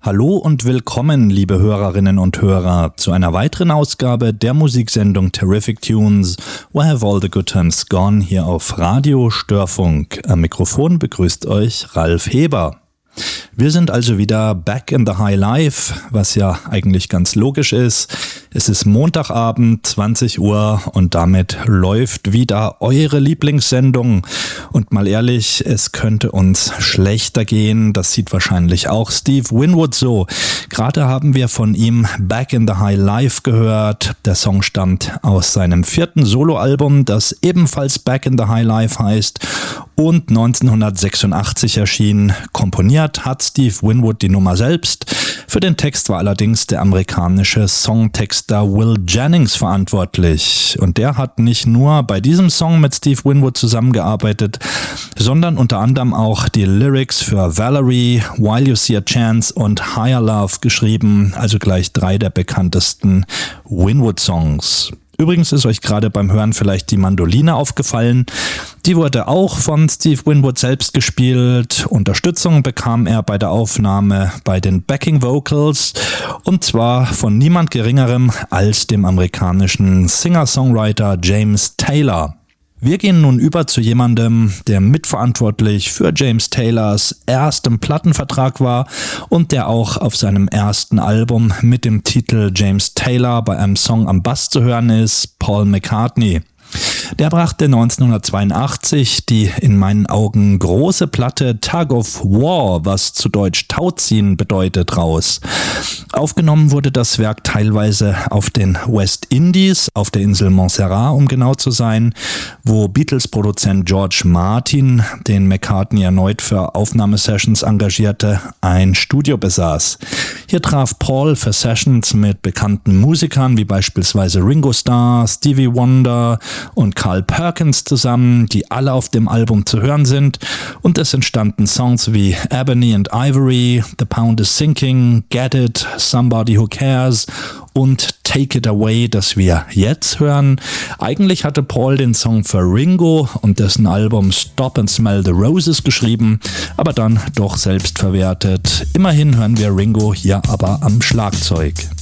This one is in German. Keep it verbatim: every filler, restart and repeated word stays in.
Hallo und willkommen, liebe Hörerinnen und Hörer, zu einer weiteren Ausgabe der Musiksendung Terrific Tunes, Where Have All the Good Times Gone, hier auf Radio Störfunk. Am Mikrofon begrüßt euch Ralf Heber. Wir sind also wieder back in the high life, was ja eigentlich ganz logisch ist. Es ist Montagabend, zwanzig Uhr und damit läuft wieder eure Lieblingssendung. Und mal ehrlich, es könnte uns schlechter gehen. Das sieht wahrscheinlich auch Steve Winwood so. Gerade haben wir von ihm Back in the High Life gehört. Der Song stammt aus seinem vierten Soloalbum, das ebenfalls Back in the High Life heißt und neunzehnhundertsechsundachtzig erschien. Komponiert hat Steve Winwood die Nummer selbst. Für den Text war allerdings der amerikanische Songtexter Will Jennings verantwortlich. Und der hat nicht nur bei diesem Song mit Steve Winwood zusammengearbeitet, sondern unter anderem auch die Lyrics für Valerie, While You See a Chance und Higher Love geschrieben, also gleich drei der bekanntesten Winwood-Songs. Übrigens ist euch gerade beim Hören vielleicht die Mandoline aufgefallen. Die wurde auch von Steve Winwood selbst gespielt. Unterstützung bekam er bei der Aufnahme bei den Backing Vocals und zwar von niemand Geringerem als dem amerikanischen Singer-Songwriter James Taylor. Wir gehen nun über zu jemandem, der mitverantwortlich für James Taylors erstem Plattenvertrag war und der auch auf seinem ersten Album mit dem Titel James Taylor bei einem Song am Bass zu hören ist, Paul McCartney. Der brachte neunzehnhundertzweiundachtzig die in meinen Augen große Platte Tug of War, was zu Deutsch Tauziehen bedeutet, raus. Aufgenommen wurde das Werk teilweise auf den West Indies, auf der Insel Montserrat, um genau zu sein, wo Beatles-Produzent George Martin, den McCartney erneut für Aufnahmesessions engagierte, ein Studio besaß. Hier traf Paul für Sessions mit bekannten Musikern wie beispielsweise Ringo Starr, Stevie Wonder und Carl Perkins zusammen, die alle auf dem Album zu hören sind, und es entstanden Songs wie Ebony and Ivory, The Pound is Sinking, Get It, Somebody Who Cares und Take It Away, das wir jetzt hören. Eigentlich hatte Paul den Song für Ringo und dessen Album Stop and Smell the Roses geschrieben, aber dann doch selbst verwertet. Immerhin hören wir Ringo hier aber am Schlagzeug.